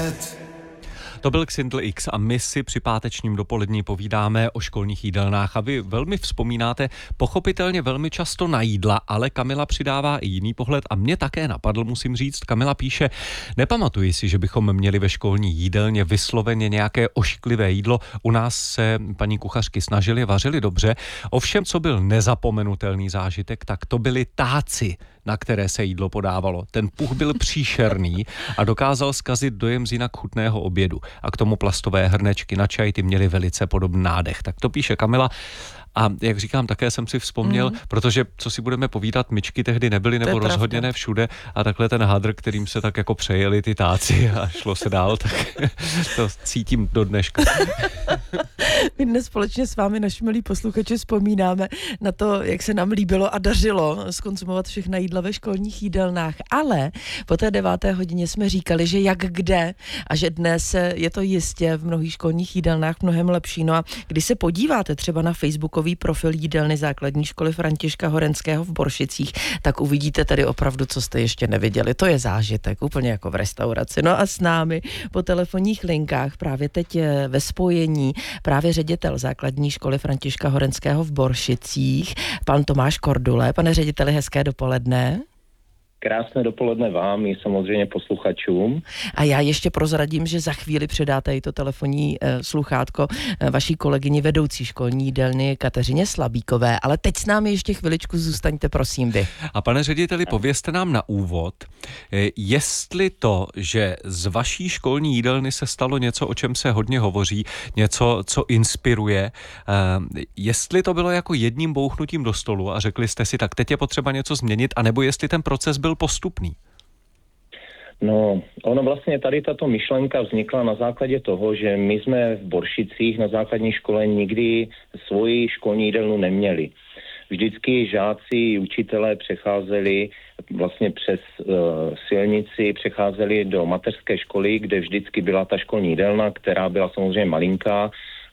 To byl Xindl X a my si při pátečním dopolední povídáme o školních jídelnách a vy velmi vzpomínáte pochopitelně velmi často na jídla, ale Kamila přidává i jiný pohled a mě také napadl, musím říct. Kamila píše, nepamatuji si, že bychom měli ve školní jídelně vysloveně nějaké ošklivé jídlo. U nás se paní kuchařky snažily, vařily dobře. Ovšem, co byl nezapomenutelný zážitek, tak to byly táci, na které se jídlo podávalo. Ten puch byl příšerný a dokázal zkazit dojem z jinak chutného obědu. A k tomu plastové hrnečky na čaj, ty měly velice podobný nádech. Tak to píše Kamila. A jak říkám, také jsem si vzpomněl, protože, co si budeme povídat, myčky tehdy nebyly nebo rozhodně ne všude a takhle ten hadr, kterým se tak jako přejeli ty táci a šlo se dál, tak to cítím do dneška. My dnes společně s vámi, naši milí posluchači, vzpomínáme na to, jak se nám líbilo a dařilo zkonzumovat všechna jídla ve školních jídelnách, ale po té 9. hodině jsme říkali, že jak kde a že dnes je to jistě v mnohých školních jídelnách mnohem lepší. No a když se podíváte třeba na facebookový profil jídelny základní školy Františka Horenského v Boršicích, tak uvidíte tady opravdu, co jste ještě neviděli. To je zážitek, úplně jako v restauraci. No a s námi po telefonních linkách právě teď ve spojení právě ředitel základní školy Františka Horenského v Boršicích, pan Tomáš Kordule. Pane řediteli, hezké dopoledne. Krásné dopoledne vám i samozřejmě posluchačům. A já ještě prozradím, že za chvíli předáte i to telefonní sluchátko vaší kolegyni vedoucí školní jídelny Kateřině Slabíkové, ale teď s námi ještě chviličku zůstaňte, prosím vy. A pane řediteli, povězte nám na úvod, jestli to, že z vaší školní jídelny se stalo něco, o čem se hodně hovoří, něco, co inspiruje, jestli to bylo jako jedním bouchnutím do stolu a řekli jste si, tak teď je potřeba něco změnit, anebo jestli ten proces byl postupný? No, ono vlastně tady tato myšlenka vznikla na základě toho, že my jsme v Boršicích na základní škole nikdy svoji školní jídelnu neměli. Vždycky žáci, učitelé přecházeli vlastně přes silnici, přecházeli do mateřské školy, kde vždycky byla ta školní jídelna, která byla samozřejmě malinká.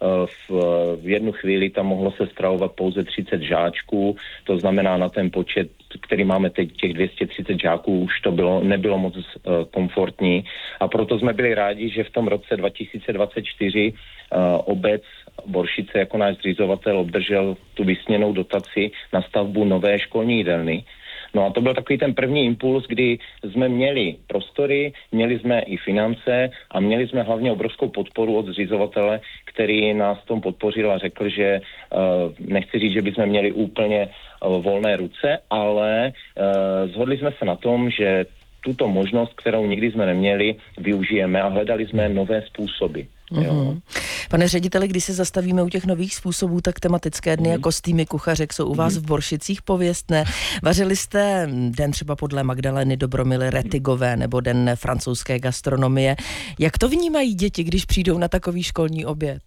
V jednu chvíli tam mohlo se stravovat pouze 30 žáčků, to znamená na ten počet, který máme teď, těch 230 žáků, už to nebylo moc komfortní a proto jsme byli rádi, že v tom roce 2024 obec Boršice jako náš zřizovatel obdržel tu vysněnou dotaci na stavbu nové školní jídelny. No a to byl takový ten první impuls, kdy jsme měli prostory, měli jsme i finance a měli jsme hlavně obrovskou podporu od zřizovatele, který nás v tom podpořil a řekl, že nechci říct, že bychom měli úplně volné ruce, ale shodli jsme se na tom, že tuto možnost, kterou nikdy jsme neměli, využijeme a hledali jsme nové způsoby. Mm-hmm. Pane řediteli, když se zastavíme u těch nových způsobů, tak tematické dny a kostýmy kuchařek jsou u vás v Boršicích pověstné. Vařili jste den třeba podle Magdaleny Dobromily Retigové nebo den francouzské gastronomie. Jak to vnímají děti, když přijdou na takový školní oběd?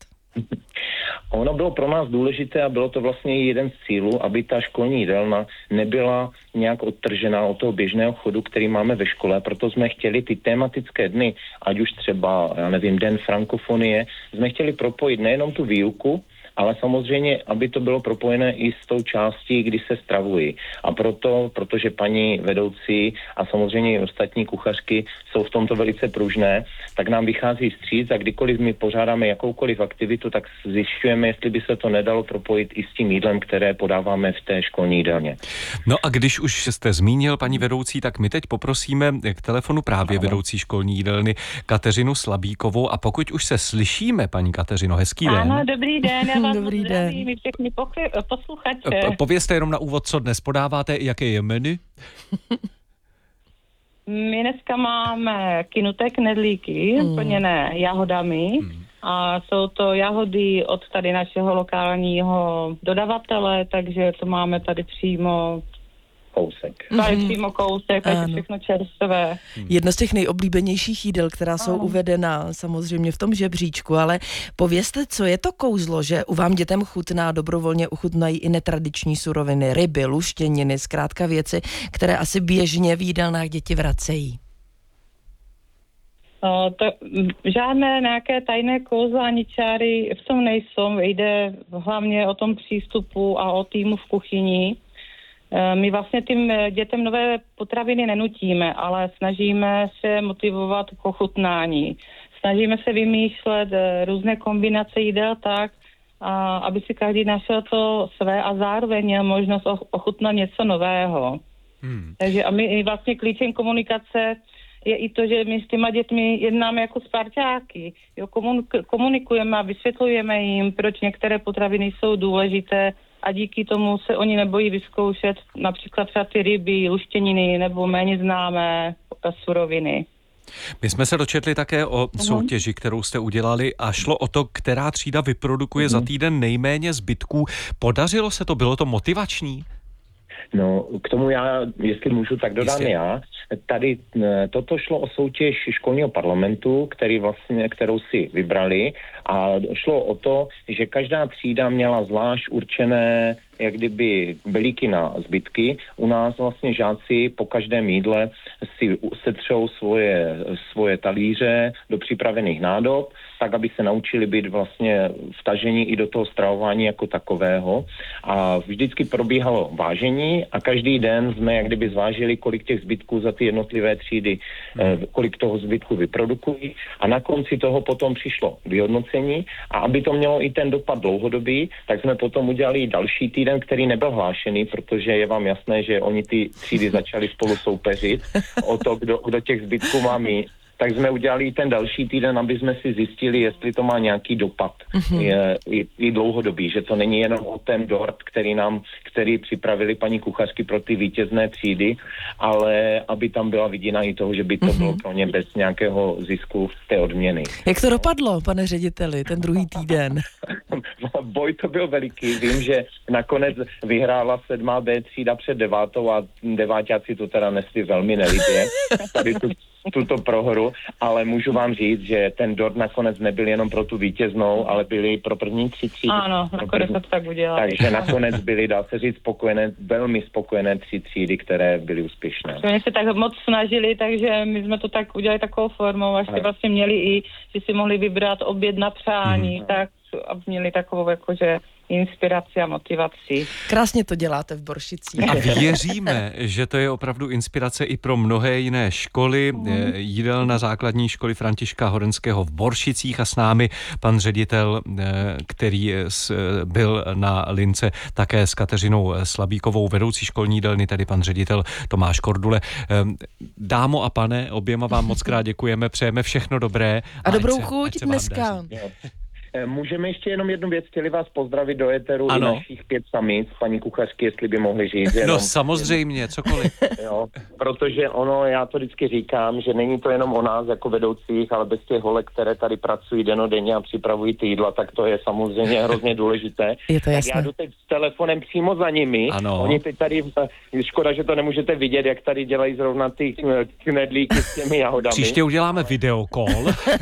Ono bylo pro nás důležité a bylo to vlastně jeden z cílů, aby ta školní jídelna nebyla nějak odtržená od toho běžného chodu, který máme ve škole, proto jsme chtěli ty tematické dny, ať už třeba, já nevím, den frankofonie, jsme chtěli propojit nejenom tu výuku, ale samozřejmě, aby to bylo propojené i s tou částí, kdy se stravují. A protože paní vedoucí a samozřejmě i ostatní kuchařky jsou v tomto velice pružné, tak nám vychází vstříc a kdykoliv my pořádáme jakoukoliv aktivitu, tak zjišťujeme, jestli by se to nedalo propojit i s tím jídlem, které podáváme v té školní jídelně. No a když už jste zmínil paní vedoucí, tak my teď poprosíme k telefonu právě vedoucí školní jídelny Kateřinu Slabíkovou a pokud už se slyšíme, paní Kateřino, hezký den. Ano, dobrý den, já vás Dobrý zdravím, my všechny posluchače. Povězte jenom na úvod, co dnes podáváte, jaké je menu? My dneska máme kinuté knedlíky, plněné jahodami a jsou to jahody od tady našeho lokálního dodavatele, takže to máme tady přímo kousek. Tady přímo kousek, takže všechno čerstvé. Jedno z těch nejoblíbenějších jídel, která jsou uvedena samozřejmě v tom žebříčku, ale povězte, co je to kouzlo, že u vám dětem chutná, dobrovolně uchutnají i netradiční suroviny, ryby, luštěniny, zkrátka věci, které asi běžně v jídelnách děti vracejí. No, to, žádné nějaké tajné kouzla ani čáry v tom nejsou. Jde hlavně o tom přístupu a o týmu v kuchyni. My vlastně tím dětem nové potraviny nenutíme, ale snažíme se motivovat k ochutnání. Snažíme se vymýšlet různé kombinace jídel tak, aby si každý našel to své a zároveň měl možnost ochutnat něco nového. Takže a my vlastně klíčem komunikace je i to, že my s těma dětmi jednáme jako Sparťáky. Jo, komunikujeme a vysvětlujeme jim, proč některé potraviny jsou důležité a díky tomu se oni nebojí vyzkoušet například třeba ty ryby, luštěniny nebo méně známé suroviny. My jsme se dočetli také o soutěži, kterou jste udělali a šlo o to, která třída vyprodukuje za týden nejméně zbytků. Podařilo se to? Bylo to motivační? No, k tomu já, jestli můžu, tak dodám já. Tady toto šlo o soutěž školního parlamentu, kterou si vybrali a šlo o to, že každá třída měla zvlášť určené jak kdyby belíky na zbytky. U nás vlastně žáci po každém jídle si setřou svoje talíře do připravených nádob, tak, aby se naučili být vlastně vtažení i do toho stravování jako takového. A vždycky probíhalo vážení a každý den jsme jak kdyby zvážili, kolik těch zbytků za ty jednotlivé třídy, kolik toho zbytku vyprodukují. A na konci toho potom přišlo vyhodnocení a aby to mělo i ten dopad dlouhodobý, tak jsme potom udělali další týden, který nebyl hlášený, protože je vám jasné, že oni ty třídy začali spolu soupeřit o to, kdo těch zbytků má mít. Tak jsme udělali ten další týden, aby jsme si zjistili, jestli to má nějaký dopad i dlouhodobý, že to není jenom o ten dort, který připravili paní kuchařky pro ty vítězné třídy, ale aby tam byla vidina i toho, že by to bylo pro ně bez nějakého zisku té odměny. Jak to dopadlo, pane řediteli, ten druhý týden? Boj to byl veliký. Vím, že nakonec vyhrála 7B třída před 9. a deváťáci to teda nesli velmi nelibě. Tady tuto prohru, ale můžu vám říct, že ten dort nakonec nebyl jenom pro tu vítěznou, ale byli pro první 3 třídy. Ano, nakonec to tak udělali. Takže nakonec byly, dá se říct, velmi spokojené 3 třídy, které byly úspěšné. Oni se tak moc snažili, takže my jsme to tak udělali takovou formou, až si vlastně měli i, že si mohli vybrat oběd na přání, tak aby měli takovou jakože inspiraci a motivaci. Krásně to děláte v Boršicích. A věříme, že to je opravdu inspirace i pro mnohé jiné školy. Jídelna základní školy Františka Horenského v Boršicích a s námi pan ředitel, který byl na lince také s Kateřinou Slabíkovou, vedoucí školní jídelny, tedy pan ředitel Tomáš Kordule. Dámo a pane, oběma vám moc krát děkujeme, přejeme všechno dobré. A dobrou chuť dneska. Můžeme ještě jenom jednu věc, chtěli vás pozdravit do éteru i našich 5 samic, paní kuchařky, jestli by mohli říct. No samozřejmě, cokoliv. Jo, protože já to vždycky říkám, že není to jenom o nás jako vedoucích, ale bez těch holek, které tady pracují dennodenně a připravují ty jídla, tak to je samozřejmě hrozně důležité. Je to jasné. Já jdu teď s telefonem přímo za nimi. Ano. Oni teď tady, škoda, že to nemůžete vidět, jak tady dělají zrovna ty knedlíky s těmi jahodami. Příště uděláme videokol.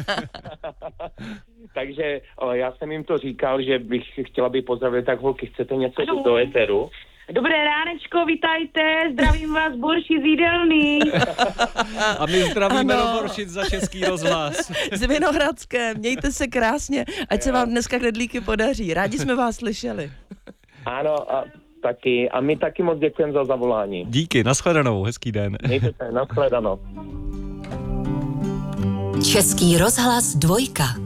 Takže já jsem jim to říkal, že bych chtěla by pozdravit, tak holky, chcete něco do éteru? Dobré ránečko, vitajte, zdravím vás z Borší z jídelny. A my zdravíme do Boršic za Český rozhlas. Z Vinohradské, mějte se krásně, ať se vám dneska knedlíky podaří. Rádi jsme vás slyšeli. Ano, taky. A my taky moc děkujeme za zavolání. Díky, nashledanou, hezký den. Mějte se, nashledanou. Český rozhlas 2.